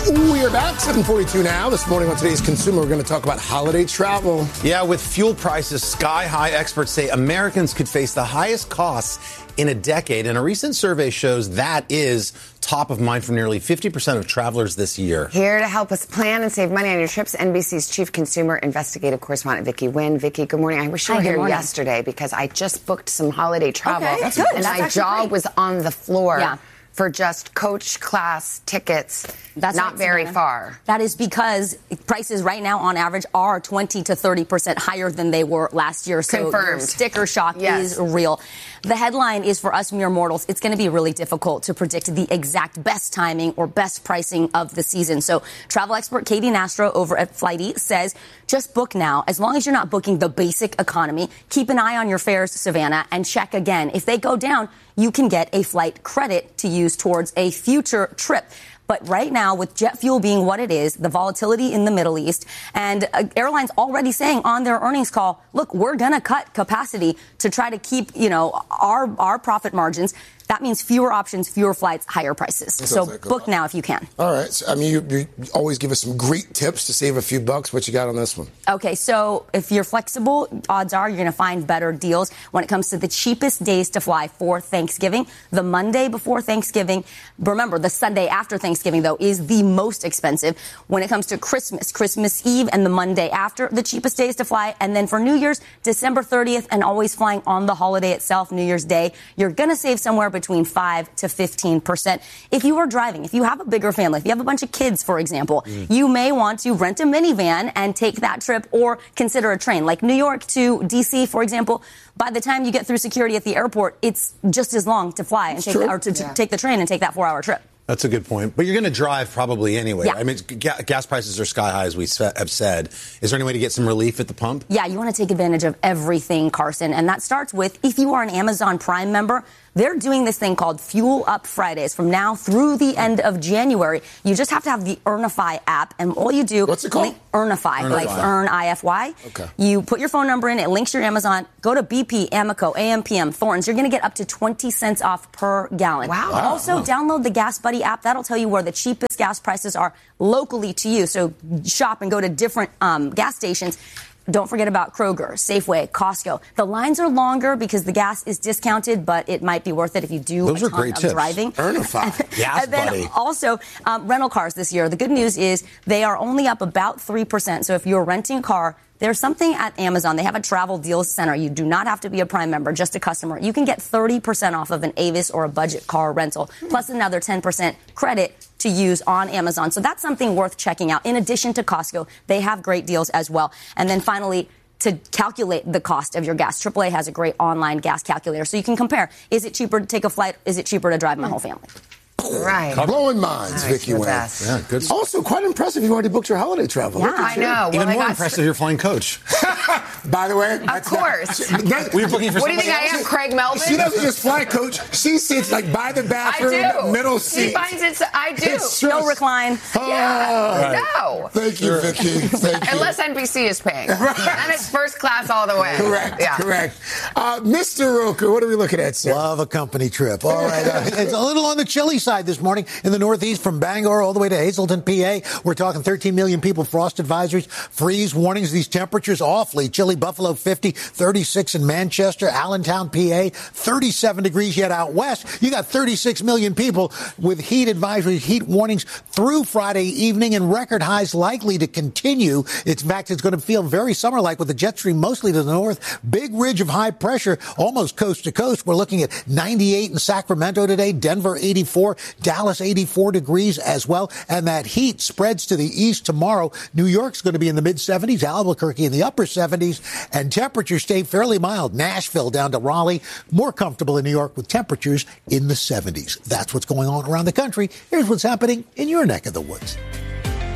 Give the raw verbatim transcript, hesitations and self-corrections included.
We are back, seven forty-two now. This morning on Today's Consumer, we're going to talk about holiday travel. Yeah, with fuel prices sky high, experts say Americans could face the highest costs in a decade. And a recent survey shows that is top of mind for nearly fifty percent of travelers this year. Here to help us plan and save money on your trips, N B C's chief consumer investigative correspondent, Vicki Nguyen. Vicki, good morning. I wish you were here yesterday because I just booked some holiday travel. Okay, that's good. And That's my jaw great. was on the floor. Yeah. For just coach class tickets, That's not right, very Savannah. far. That is because prices right now on average are twenty to thirty percent higher than they were last year. So Confirmed. your sticker shock Yes. is real. The headline is for us mere mortals, it's going to be really difficult to predict the exact best timing or best pricing of the season. So travel expert Katie Nastro over at Flighty says, just book now. As long as you're not booking the basic economy, keep an eye on your fares, Savannah, and check again. If they go down, you can get a flight credit to use towards a future trip. But right now, with jet fuel being what it is, the volatility in the Middle East, and uh, airlines already saying on their earnings call, look, we're going to cut capacity to try to keep, you know, our our profit margins. That means fewer options, fewer flights, higher prices. So like book now if you can. All right. So, I mean, you, you always give us some great tips to save a few bucks. What you got on this one? Okay, so if you're flexible, odds are you're going to find better deals when it comes to the cheapest days to fly for Thanksgiving. The Monday before Thanksgiving, remember, the Sunday after Thanksgiving, though, is the most expensive. When it comes to Christmas, Christmas Eve and the Monday after, the cheapest days to fly. And then for New Year's, December thirtieth, and always flying on the holiday itself, New Year's Day, you're going to save somewhere between five to fifteen percent. If you are driving, if you have a bigger family, if you have a bunch of kids, for example, mm. you may want to rent a minivan and take that trip or consider a train. Like New York to D C, for example, by the time you get through security at the airport, it's just as long to fly and take, or to, to yeah. take the train and take that four-hour trip. That's a good point. But you're going to drive probably anyway. Yeah. I mean, ga- gas prices are sky high, as we have said. Is there any way to get some relief at the pump? Yeah, you want to take advantage of everything, Carson. And that starts with, if you are an Amazon Prime member, they're doing this thing called Fuel Up Fridays from now through the end of January. You just have to have the Earnify app, and all you do... What's it called? Earnify, Earnify. like Earn I F Y. Okay. You put your phone number in, it links your Amazon, go to B P, Amoco, A M P M, Thorntons. You're going to get up to twenty cents off per gallon. Wow. Wow. Also, Wow. download the Gas Buddy app. That'll tell you where the cheapest gas prices are locally to you. So shop and go to different um, gas stations. Don't forget about Kroger, Safeway, Costco. The lines are longer because the gas is discounted, but it might be worth it if you do Those a are ton great of tips. driving. Earnify. Gas And then Buddy. also, um, rental cars this year. The good news is they are only up about three percent. So if you're renting a car, there's something at Amazon. They have a travel deals center. You do not have to be a Prime member, just a customer. You can get thirty percent off of an Avis or a budget car rental, plus another ten percent credit to use on Amazon. So that's something worth checking out. In addition to Costco, they have great deals as well. And then finally, to calculate the cost of your gas, triple A has a great online gas calculator. So you can compare. Is it cheaper to take a flight? Is it cheaper to drive my whole family? Right. Blowing minds, Nice, Vicki the Nguyen. best. Yeah, good stuff. Also, quite impressive. You've already booked your holiday travel. Yeah, Look at I you. know. Well, Even I more got impressive, str- you're flying coach. By the way, Of course. That, Were you looking for What do you somebody think I else? am, Craig Melvin? She doesn't just fly, coach. She sits like by the I bathroom, do. middle She seat. finds it. I do. It's true. No recline. Yeah. No. Thank you, Vicki. Thank you. Unless N B C is paying. And it's first class all the way. Correct, Yeah. correct. Uh, Mister Roker, what are we looking at, sir? Love a company trip. All right. Uh, it's a little on the chilly side this morning in the Northeast from Bangor all the way to Hazleton, P A. We're talking thirteen million people, frost advisories, freeze warnings. These temperatures awfully chilly. Buffalo fifty, thirty-six in Manchester, Allentown, P A, thirty-seven degrees yet out west. You got thirty-six million people with heat advisories, heat warnings through Friday evening, and record highs likely to continue. It's, in fact, it's going to feel very summer-like with the jet stream mostly to the north. Big ridge of high pressure, almost coast to coast. We're looking at ninety-eight in Sacramento today, Denver eighty-four, Dallas eighty-four degrees as well. And that heat spreads to the east tomorrow. New York's going to be in the mid-seventies, Albuquerque in the upper seventies, and temperatures stay fairly mild. Nashville down to Raleigh, more comfortable in New York with temperatures in the seventies. That's what's going on around the country. Here's what's happening in your neck of the woods.